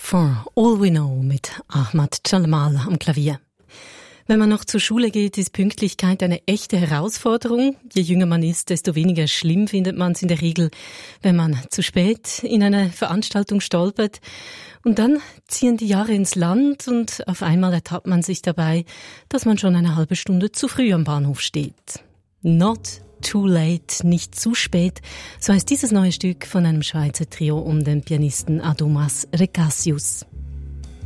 For All We Know mit Ahmad Jalal am Klavier. Wenn man noch zur Schule geht, ist Pünktlichkeit eine echte Herausforderung. Je jünger man ist, desto weniger schlimm findet man es in der Regel, wenn man zu spät in eine Veranstaltung stolpert. Und dann ziehen die Jahre ins Land und auf einmal ertappt man sich dabei, dass man schon eine halbe Stunde zu früh am Bahnhof steht. Not too late, nicht zu spät, so heißt dieses neue Stück von einem Schweizer Trio um den Pianisten Adomas Recasius.